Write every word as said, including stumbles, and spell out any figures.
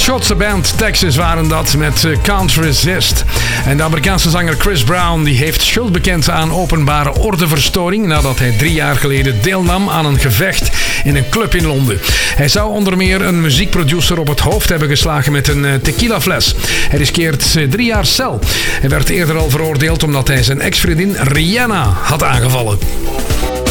Schotse band Texas waren dat met Can't Resist. En de Amerikaanse zanger Chris Brown die heeft schuld bekend aan openbare ordeverstoring nadat hij drie jaar geleden deelnam aan een gevecht in een club in Londen. Hij zou onder meer een muziekproducer op het hoofd hebben geslagen met een tequilafles. Hij riskeert drie jaar cel. Hij werd eerder al veroordeeld omdat hij zijn ex-vriendin Rihanna had aangevallen.